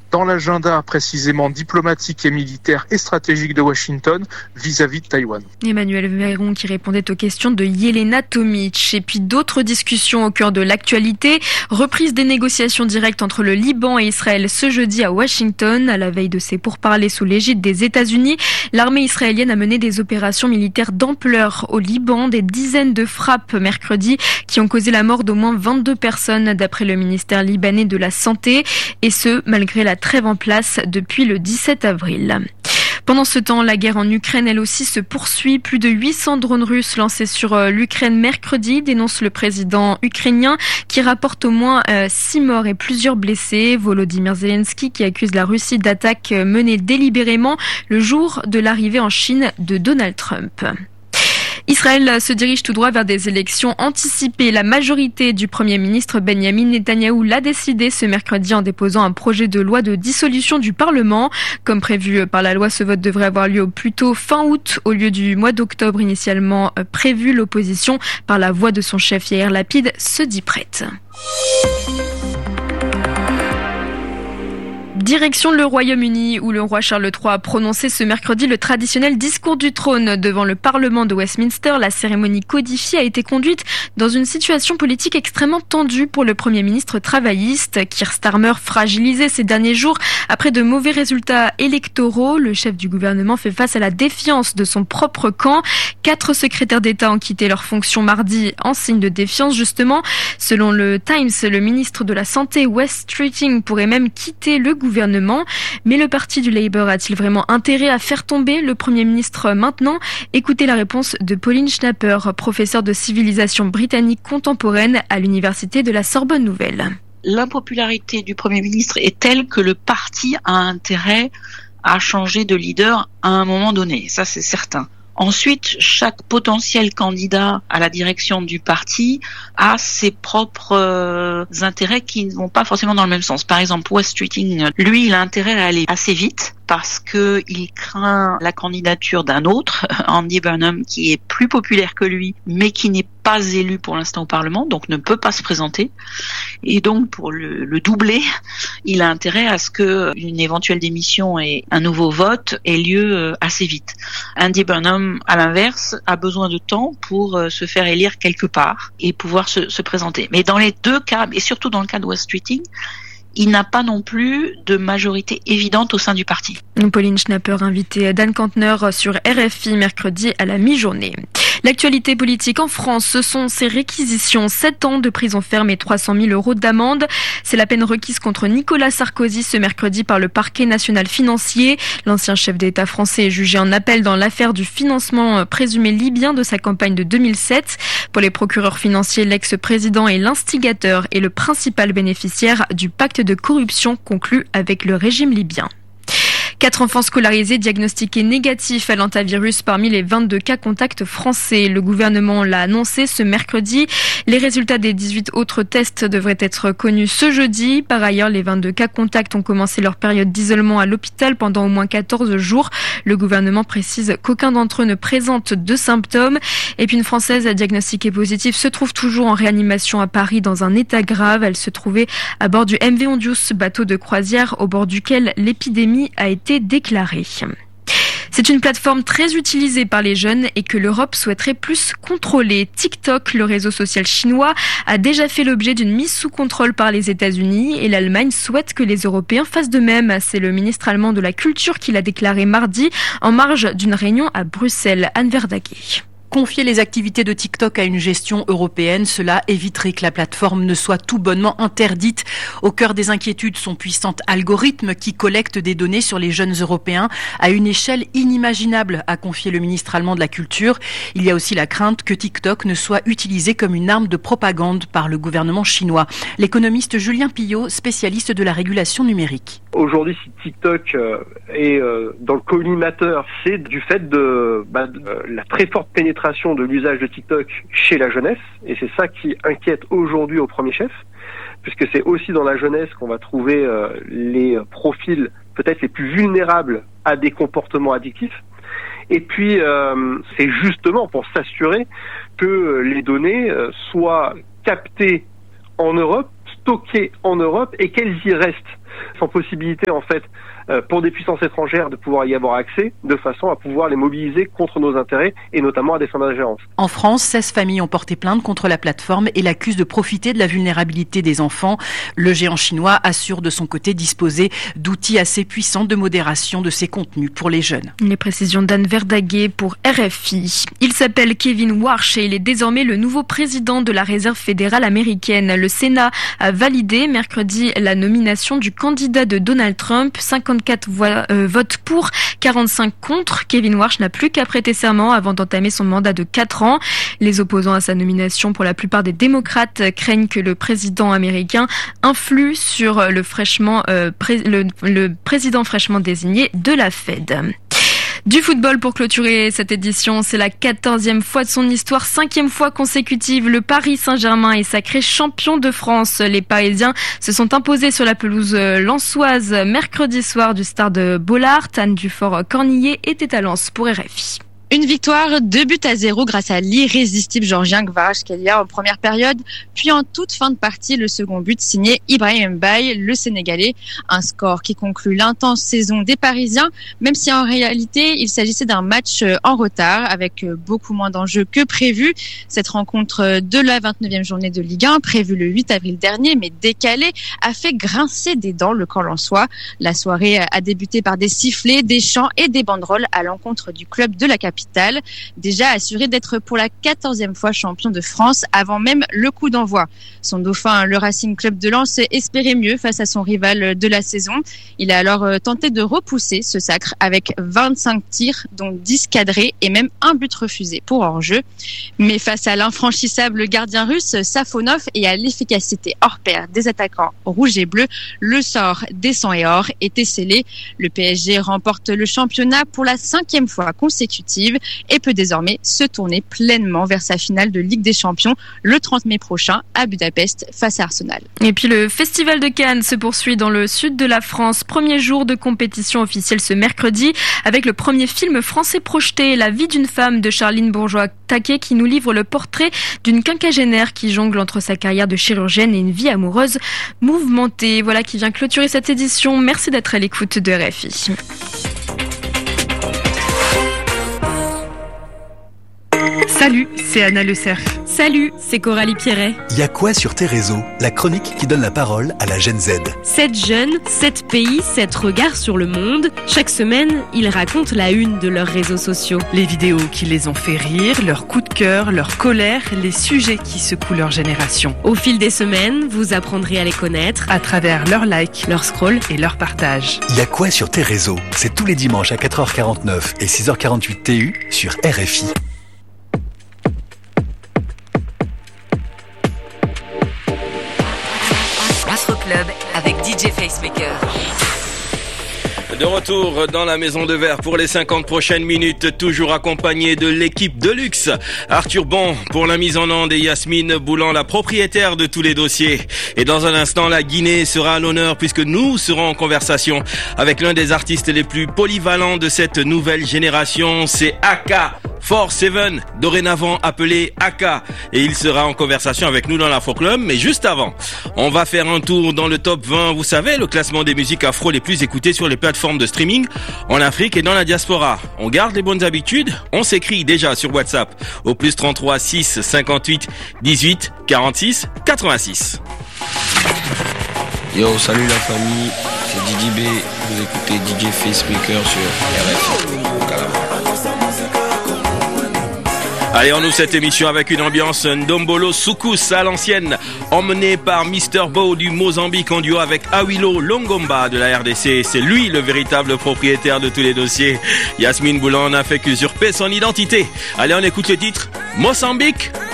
dans l'agenda précisément diplomatique et militaire et stratégique de Washington vis-à-vis de Taïwan. Emmanuel Véron qui répondait aux questions de Yelena Tomic. Et puis d'autres discussions au cœur de l'actualité. Reprise des négociations directes entre le Liban et Israël ce jeudi à Washington. À la veille de ces pourparlers sous l'égide des États-Unis, l'armée israélienne a mené des opérations militaires d'ampleur au Liban. Des dizaines de frappes mercredi qui ont causé la mort d'au moins 22 personnes d'après le ministère libanais de la Santé. Et ce, malgré la trêve en place depuis le 17 avril. Pendant ce temps, la guerre en Ukraine, elle aussi, se poursuit. Plus de 800 drones russes lancés sur l'Ukraine mercredi, dénonce le président ukrainien, qui rapporte au moins 6 morts et plusieurs blessés. Volodymyr Zelensky qui accuse la Russie d'attaques menées délibérément le jour de l'arrivée en Chine de Donald Trump. Israël se dirige tout droit vers des élections anticipées. La majorité du Premier ministre Benjamin Netanyahou l'a décidé ce mercredi en déposant un projet de loi de dissolution du Parlement. Comme prévu par la loi, ce vote devrait avoir lieu au plus tôt fin août au lieu du mois d'octobre initialement prévu. L'opposition, par la voix de son chef Yair Lapid, se dit prête. Direction le Royaume-Uni où le roi Charles III a prononcé ce mercredi le traditionnel discours du trône devant le Parlement de Westminster. La cérémonie codifiée a été conduite dans une situation politique extrêmement tendue pour le Premier ministre travailliste. Keir Starmer, fragilisé ces derniers jours après de mauvais résultats électoraux. Le chef du gouvernement fait face à la défiance de son propre camp. 4 secrétaires d'État ont quitté leurs fonctions mardi en signe de défiance justement. Selon le Times, le ministre de la Santé, Wes Streeting, pourrait même quitter le gouvernement. Mais le parti du Labour a-t-il vraiment intérêt à faire tomber le Premier ministre maintenant ? Écoutez la réponse de Pauline Schnapper, professeure de civilisation britannique contemporaine à l'université de la Sorbonne Nouvelle. L'impopularité du Premier ministre est telle que le parti a intérêt à changer de leader à un moment donné, ça c'est certain. Ensuite, chaque potentiel candidat à la direction du parti a ses propres intérêts qui ne vont pas forcément dans le même sens. Par exemple, Wes Streeting, lui, il a intérêt à aller assez vite parce que il craint la candidature d'un autre, Andy Burnham, qui est plus populaire que lui, mais qui n'est pas élu pour l'instant au Parlement, donc ne peut pas se présenter. Et donc, pour le doubler, il a intérêt à ce que une éventuelle démission et un nouveau vote ait lieu assez vite. Andy Burnham, à l'inverse, a besoin de temps pour se faire élire quelque part et pouvoir se présenter. Mais dans les deux cas, et surtout dans le cas de Wes Streeting, il n'a pas non plus de majorité évidente au sein du parti. Pauline Schnapper invitait Dan Kantner sur RFI mercredi à la mi-journée. L'actualité politique en France, ce sont ces réquisitions. 7 ans de prison ferme et 300 000 € d'amende. C'est la peine requise contre Nicolas Sarkozy ce mercredi par le parquet national financier. L'ancien chef d'État français est jugé en appel dans l'affaire du financement présumé libyen de sa campagne de 2007. Pour les procureurs financiers, l'ex-président est l'instigateur et le principal bénéficiaire du pacte de corruption conclu avec le régime libyen. 4 enfants scolarisés diagnostiqués négatifs à l'hantavirus parmi les 22 cas contacts français. Le gouvernement l'a annoncé ce mercredi. Les résultats des 18 autres tests devraient être connus ce jeudi. Par ailleurs, les 22 cas contacts ont commencé leur période d'isolement à l'hôpital pendant au moins 14 jours. Le gouvernement précise qu'aucun d'entre eux ne présente de symptômes. Et puis une Française diagnostiquée positive se trouve toujours en réanimation à Paris dans un état grave. Elle se trouvait à bord du MV Ondius, bateau de croisière au bord duquel l'épidémie a été déclarée. C'est une plateforme très utilisée par les jeunes et que l'Europe souhaiterait plus contrôler. TikTok, le réseau social chinois, a déjà fait l'objet d'une mise sous contrôle par les États-Unis et l'Allemagne souhaite que les Européens fassent de même. C'est le ministre allemand de la Culture qui l'a déclaré mardi en marge d'une réunion à Bruxelles. Anne Verdaguet. Confier les activités de TikTok à une gestion européenne, cela éviterait que la plateforme ne soit tout bonnement interdite. Au cœur des inquiétudes, son puissant algorithme qui collecte des données sur les jeunes Européens à une échelle inimaginable, a confié le ministre allemand de la Culture. Il y a aussi la crainte que TikTok ne soit utilisé comme une arme de propagande par le gouvernement chinois. L'économiste Julien Pillot, spécialiste de la régulation numérique. Aujourd'hui, si TikTok est dans le collimateur, c'est du fait de la très forte pénétration de l'usage de TikTok chez la jeunesse, et c'est ça qui inquiète aujourd'hui au premier chef, puisque c'est aussi dans la jeunesse qu'on va trouver les profils peut-être les plus vulnérables à des comportements addictifs. Et puis, c'est justement pour s'assurer que les données soient captées en Europe, stockées en Europe, et qu'elles y restent. sans possibilité en fait pour des puissances étrangères de pouvoir y avoir accès, de façon à pouvoir les mobiliser contre nos intérêts et notamment à des fins d'ingérence. En France, 16 familles ont porté plainte contre la plateforme et l'accusent de profiter de la vulnérabilité des enfants. Le géant chinois assure de son côté disposer d'outils assez puissants de modération de ses contenus pour les jeunes. Les précisions d'Anne Verdaguet pour RFI. Il s'appelle Kevin Warsh et il est désormais le nouveau président de la Réserve fédérale américaine. Le Sénat a validé mercredi la nomination du candidat de Donald Trump. 54 votes pour, 45 contre. Kevin Warsh n'a plus qu'à prêter serment avant d'entamer son mandat de 4 ans. Les opposants à sa nomination, pour la plupart des démocrates, craignent que le président américain influe sur le président fraîchement désigné de la Fed. Du football pour clôturer cette édition, c'est la 14e fois de son histoire, 5e fois consécutive. Le Paris Saint-Germain est sacré champion de France. Les Parisiens se sont imposés sur la pelouse lensoise mercredi soir du Stade Bollaert. Anne Dufort-Cornillet était à Lens pour RFI. Une victoire, 2-0 grâce à l'irrésistible Georgien Kvaratskhelia en première période, puis en toute fin de partie, le second but signé Ibrahim Mbaye, le Sénégalais. Un score qui conclut l'intense saison des Parisiens, même si en réalité, il s'agissait d'un match en retard, avec beaucoup moins d'enjeux que prévu. Cette rencontre de la 29e journée de Ligue 1, prévue le 8 avril dernier, mais décalée, a fait grincer des dents le camp lensois. La soirée a débuté par des sifflets, des chants et des banderoles à l'encontre du club de la capitale. Déjà assuré d'être pour la 14e fois champion de France avant même le coup d'envoi. Son dauphin, le Racing Club de Lens, espérait mieux face à son rival de la saison. Il a alors tenté de repousser ce sacre avec 25 tirs, dont 10 cadrés et même un but refusé pour hors-jeu. Mais face à l'infranchissable gardien russe, Safonov, et à l'efficacité hors pair des attaquants rouges et bleus, le sort des sang et or était scellé. Le PSG remporte le championnat pour la 5e fois consécutive et peut désormais se tourner pleinement vers sa finale de Ligue des Champions le 30 mai prochain à Budapest face à Arsenal. Et puis le Festival de Cannes se poursuit dans le sud de la France. Premier jour de compétition officielle ce mercredi avec le premier film français projeté, La vie d'une femme de Charline Bourgeois-Taquet, qui nous livre le portrait d'une quinquagénaire qui jongle entre sa carrière de chirurgienne et une vie amoureuse mouvementée. Voilà qui vient clôturer cette édition. Merci d'être à l'écoute de RFI. Salut, c'est Anna Le Cerf. Salut, c'est Coralie Pierret. Y a quoi sur tes réseaux? La chronique qui donne la parole à la Gen Z. 7 jeunes, 7 pays, 7 regards sur le monde. Chaque semaine, ils racontent la une de leurs réseaux sociaux. Les vidéos qui les ont fait rire, leurs coups de cœur, leur colère, les sujets qui secouent leur génération. Au fil des semaines, vous apprendrez à les connaître à travers leurs likes, leurs scrolls et leurs partages. Y a quoi sur tes réseaux? C'est tous les dimanches à 4h49 et 6h48 TU sur RFI. Club avec DJ Facemaker. De retour dans la maison de verre pour les 50 prochaines minutes, toujours accompagné de l'équipe de luxe. Arthur Bon pour la mise en onde et Yasmine Boulan, la propriétaire de tous les dossiers. Et dans un instant, la Guinée sera à l'honneur puisque nous serons en conversation avec l'un des artistes les plus polyvalents de cette nouvelle génération. C'est AK47, dorénavant appelé AK. Et il sera en conversation avec nous dans l'Afro Club. Mais juste avant, on va faire un tour dans le top 20. Vous savez, le classement des musiques afro les plus écoutées sur les plateformes de streaming en Afrique et dans la diaspora. On garde les bonnes habitudes, on s'écrit déjà sur WhatsApp au +33 6 58 18 46 86. Yo, salut la famille, c'est Didi B, vous écoutez DJ Facemaker sur RFI. Allez, on ouvre cette émission avec une ambiance Ndombolo Soukous à l'ancienne, emmené par Mr. Bo du Mozambique en duo avec Awilo Longomba de la RDC. C'est lui le véritable propriétaire de tous les dossiers. Yasmine Boulan n'a fait qu'usurper son identité. Allez, on écoute le titre Mozambique